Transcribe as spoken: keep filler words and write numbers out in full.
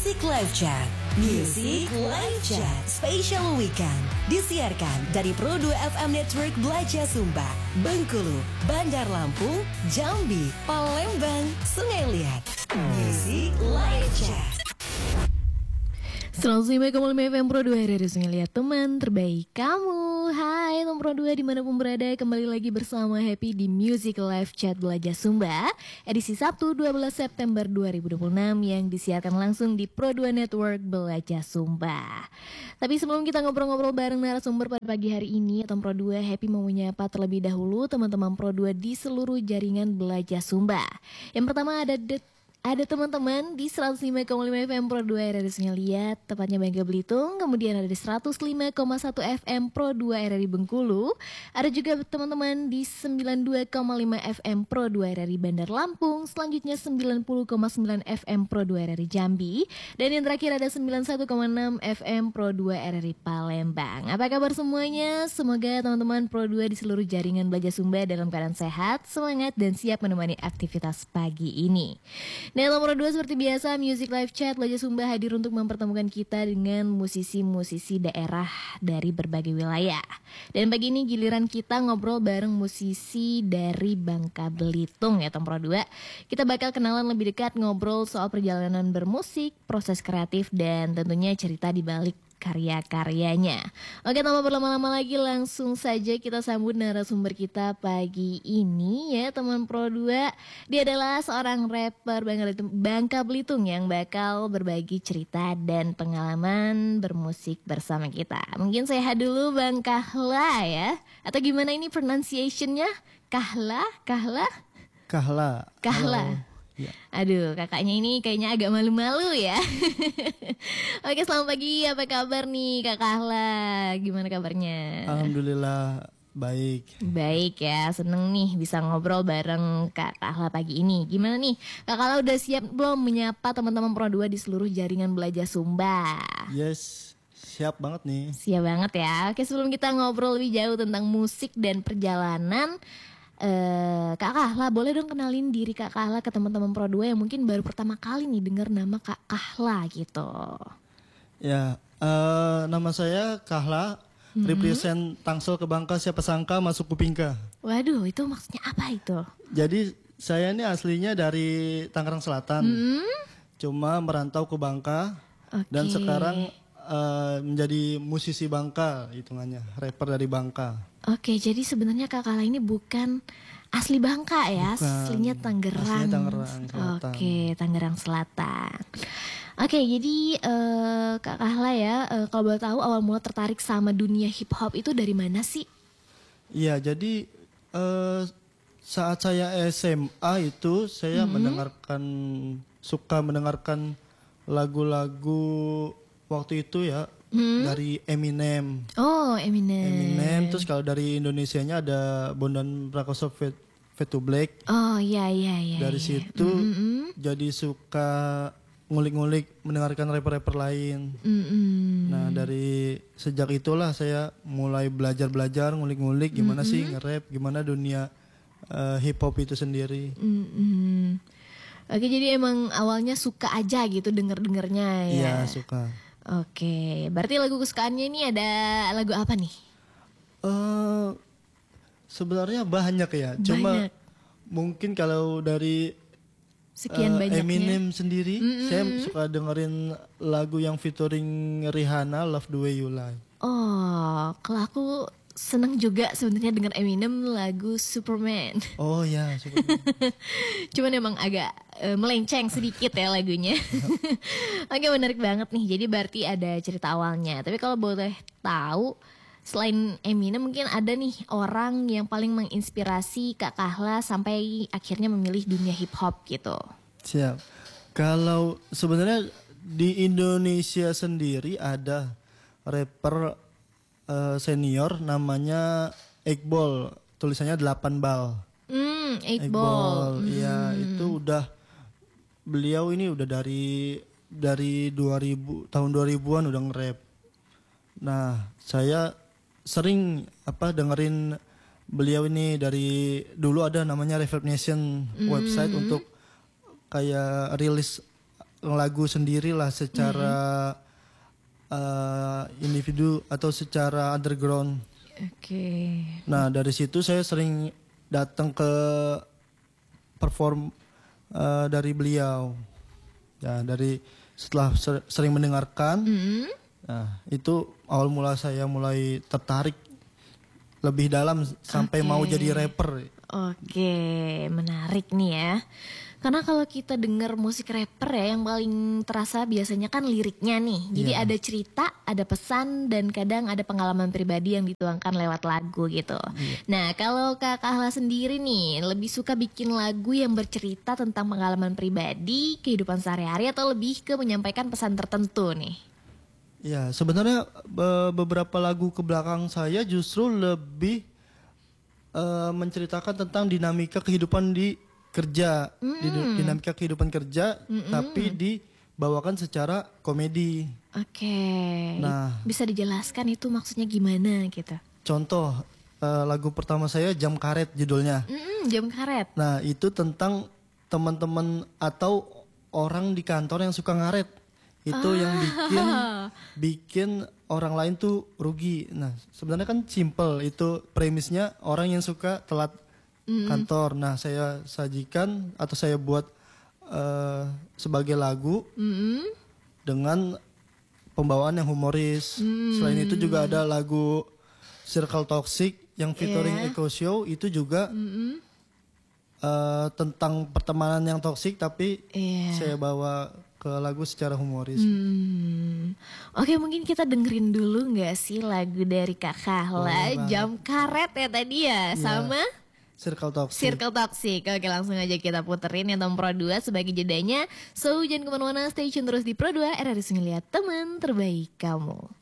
Music Live Chat. Music Live Chat Special Weekend disiarkan dari Pro dua F M Network Belaja Sumba, Bengkulu, Bandar Lampung, Jambi, Palembang, Sungai Liat. Music Live Chat. seratus lima koma lima F M Pro dua R R I Sungai Liat, teman terbaik kamu. Hai teman Pro dua dimanapun berada, kembali lagi bersama Happy di Music Live Chat Belaja Sumba edisi Sabtu dua belas September dua ribu dua puluh enam yang disiarkan langsung di Pro dua Network Belaja Sumba. Tapi sebelum kita ngobrol-ngobrol bareng narasumber pada pagi hari ini, teman Pro dua Happy mau menyapa terlebih dahulu teman-teman Pro dua di seluruh jaringan Belaja Sumba. Yang pertama ada The Ada teman-teman di seratus lima koma lima F M Pro dua R R I Sungai Liat, tepatnya Bangka Belitung. Kemudian ada di seratus lima koma satu F M Pro dua R R I Bengkulu. Ada juga teman-teman di sembilan puluh dua koma lima F M Pro dua R R I Bandar Lampung. Selanjutnya sembilan puluh koma sembilan F M Pro dua R R I Jambi. Dan yang terakhir ada sembilan puluh satu koma enam F M Pro dua R R I Palembang. Apa kabar semuanya? Semoga teman-teman Pro dua di seluruh jaringan Belaja Sumba dalam keadaan sehat, semangat, dan siap menemani aktivitas pagi ini. Nah, nomor dua seperti biasa, Music Live Chat Belaja Sumba hadir untuk mempertemukan kita dengan musisi-musisi daerah dari berbagai wilayah. Dan pagi ini giliran kita ngobrol bareng musisi dari Bangka Belitung ya, Tom Pro dua. Kita bakal kenalan lebih dekat, ngobrol soal perjalanan bermusik, proses kreatif, dan tentunya cerita di balik karya-karyanya. Oke, tanpa berlama-lama lagi langsung saja kita sambut narasumber kita pagi ini ya teman Pro dua. Dia adalah seorang rapper Bangka Belitung yang bakal berbagi cerita dan pengalaman bermusik bersama kita. Mungkin saya dulu Bang Kahla ya, atau gimana ini pronunciation-nya? Kahla? Kahla? Kahla. Kahla. Halo. Ya. Aduh, kakaknya ini kayaknya agak malu-malu ya. Oke, selamat pagi. Apa kabar nih Kak Kahla? Gimana kabarnya? Alhamdulillah baik. Baik ya, seneng nih bisa ngobrol bareng Kak Kahla pagi ini. Gimana nih, Kak Kahla udah siap belum menyapa teman-teman Pro dua di seluruh jaringan Belaja Sumba? Yes, siap banget nih. Siap banget ya. Oke, sebelum kita ngobrol lebih jauh tentang musik dan perjalanan, Uh, Kak Kahla, boleh dong kenalin diri Kak Kahla ke teman-teman Pro dua yang mungkin baru pertama kali nih dengar nama Kak Kahla gitu. Ya, uh, nama saya Kahla, mm-hmm. represent Tangsel ke Bangka, siapa sangka masuk kupingka. Waduh, itu maksudnya apa itu? Jadi saya ini aslinya dari Tangerang Selatan, mm-hmm. cuma merantau ke Bangka, okay. dan sekarang uh, menjadi musisi Bangka, hitungannya rapper dari Bangka. Oke, jadi sebenarnya Kak Kahla ini bukan asli Bangka ya, bukan. Aslinya Tangerang. Aslinya Tangerang Selatan. Oke, Tangerang Selatan. Oke, jadi uh, Kak Kahla ya, uh, kalau boleh tahu awal mula tertarik sama dunia hip hop itu dari mana sih? Iya, jadi uh, saat saya S M A itu saya mm-hmm. mendengarkan, suka mendengarkan lagu-lagu waktu itu ya. Hmm? Dari Eminem. Oh, Eminem. Eminem, terus kalau dari Indonesianya ada Bondan Prakoso Fade to Black. Oh, iya iya iya. Dari iya. situ mm-hmm. jadi suka ngulik-ngulik mendengarkan rapper-rapper lain. Mm-hmm. Nah, dari sejak itulah saya mulai belajar-belajar, ngulik-ngulik gimana mm-hmm. sih nge-rap, gimana dunia uh, hip hop itu sendiri. Mm-hmm. Oke, jadi emang awalnya suka aja gitu denger-dengernya ya. Iya, suka. Oke, berarti lagu kesukaannya ini ada lagu apa nih? Uh, sebenarnya banyak ya, banyak. Cuma mungkin kalau dari sekian uh, banyaknya Eminem sendiri, mm-hmm. saya suka dengerin lagu yang featuring Rihanna, Love the Way You Lie. Oh, kalau aku seneng juga sebenarnya dengan Eminem lagu Superman. Oh ya, Superman. Cuman emang agak uh, melenceng sedikit ya lagunya. Oke, menarik banget nih. Jadi berarti ada cerita awalnya. Tapi kalau boleh tahu, selain Eminem mungkin ada nih orang yang paling menginspirasi Kak Kahla sampai akhirnya memilih dunia hip hop gitu. Siap. Kalau sebenarnya di Indonesia sendiri ada rapper Uh, senior namanya Iqbal, tulisannya delapan bal. Hmm, Iqbal. Iya, hmm. itu udah beliau ini udah dari dari dua ribu tahun dua ribuan udah nge-rap. Nah, saya sering apa dengerin beliau ini dari dulu ada namanya Reverb Nation hmm. website untuk kayak rilis lagu sendiri lah secara mm-hmm. uh, individu atau secara underground. Oke. Okay. Nah dari situ saya sering datang ke perform uh, dari beliau. Ya dari setelah ser- sering mendengarkan, mm-hmm. nah itu awal mula saya mulai tertarik lebih dalam sampai okay. mau jadi rapper. Oke, menarik nih ya. Karena kalau kita dengar musik rapper ya, yang paling terasa biasanya kan liriknya nih. Jadi yeah. ada cerita, ada pesan, dan kadang ada pengalaman pribadi yang dituangkan lewat lagu gitu. Yeah. Nah kalau Kak Kahla sendiri nih, lebih suka bikin lagu yang bercerita tentang pengalaman pribadi, kehidupan sehari-hari, atau lebih ke menyampaikan pesan tertentu nih? Ya sebenarnya be- beberapa lagu ke belakang saya justru lebih uh, menceritakan tentang dinamika kehidupan di kerja, mm. dinamika kehidupan kerja, Mm-mm. tapi dibawakan secara komedi. Oke. Okay. Nah, bisa dijelaskan itu maksudnya gimana gitu? Contoh uh, lagu pertama saya Jam Karet judulnya. Mm-mm, Jam Karet. Nah itu tentang teman-teman atau orang di kantor yang suka ngaret. Itu ah. yang bikin bikin orang lain tuh rugi. Nah sebenarnya kan simple itu premisnya, orang yang suka telat Mm-hmm. kantor. Nah saya sajikan atau saya buat uh, sebagai lagu mm-hmm. dengan pembawaan yang humoris. Mm-hmm. Selain itu juga ada lagu Circle Toxic yang featuring yeah. Echo Show, itu juga mm-hmm. uh, tentang pertemanan yang toksik tapi yeah. saya bawa ke lagu secara humoris. Hmm. Oke, mungkin kita dengerin dulu nggak sih lagu dari Kak Kahla, oh, Jam Karet ya tadi ya, yeah. sama Circle Toxic. Circle Toxic. Oke, langsung aja kita puterin yang Tom Pro dua sebagai jedanya. So, jangan kemana-mana, stay tune terus di Pro dua, R R I Ngeliat Teman Terbaik Kamu.